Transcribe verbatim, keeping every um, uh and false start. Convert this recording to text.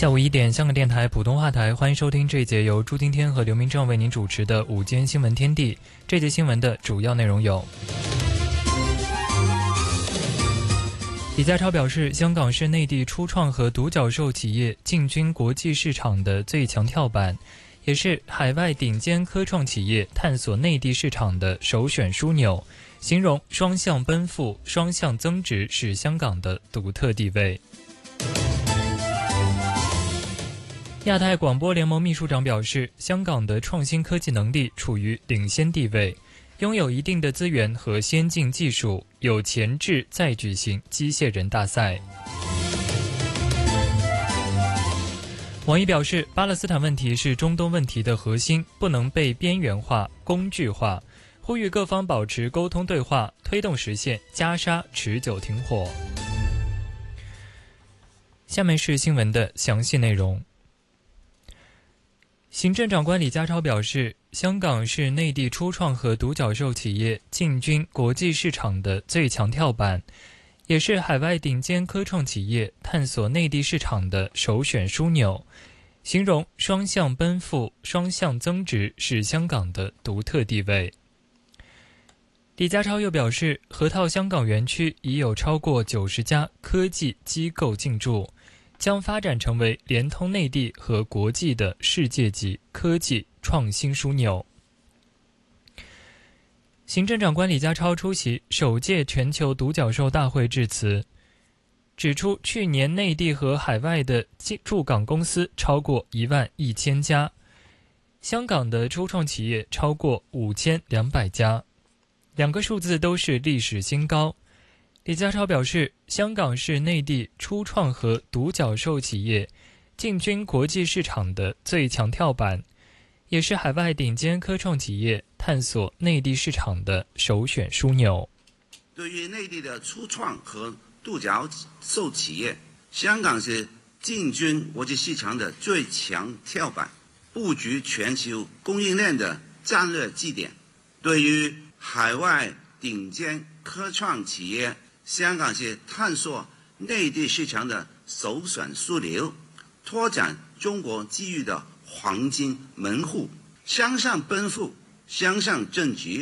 下午一点，香港电台普通话台，欢迎收听这一节由朱今天和刘明正为您主持的午间新闻天地。这节新闻的主要内容有：李家超表示，香港是内地初创和独角兽企业进军国际市场的最强跳板，也是海外顶尖科创企业探索内地市场的首选枢纽，形容双向奔赴、双向增值是香港的独特地位。亚太广播联盟秘书长表示，香港的创新科技能力处于领先地位，拥有一定的资源和先进技术，有潜质再举行机械人大赛。王毅表示，巴勒斯坦问题是中东问题的核心，不能被边缘化、工具化，呼吁各方保持沟通对话，推动实现加沙持久停火。下面是新闻的详细内容。行政长官李家超表示，香港是内地初创和独角兽企业进军国际市场的最强跳板，也是海外顶尖科创企业探索内地市场的首选枢纽，形容双向奔赴、双向增值是香港的独特地位。李家超又表示，河套香港园区已有超过九十家科技机构进驻，将发展成为连通内地和国际的世界级科技创新枢纽。行政长官李家超出席首届全球独角兽大会致辞，指出去年内地和海外的驻港公司超过一万一千家，香港的初创企业超过五千两百家，两个数字都是历史新高。李家超表示，香港是内地初创和独角兽企业进军国际市场的最强跳板，也是海外顶尖科创企业探索内地市场的首选枢纽。 对于内地的初创和独角兽企业，香港是进军国际市场的最强跳板，布局全球供应链的战略基点。对于海外顶尖科创企业，香港是探索内地市场的首选枢纽，拓展中国机遇的黄金门户，向上奔赴，向上增值